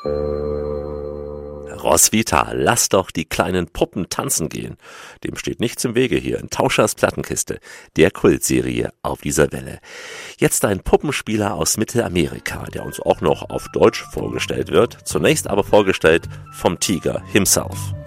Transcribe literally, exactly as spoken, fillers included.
Roswitha, lass doch die kleinen Puppen tanzen gehen. Dem steht nichts im Wege hier in Tauschers Plattenkiste, der Kultserie auf dieser Welle. Jetzt ein Puppenspieler aus Mittelamerika, der uns auch noch auf Deutsch vorgestellt wird. Zunächst aber vorgestellt vom Tiger himself.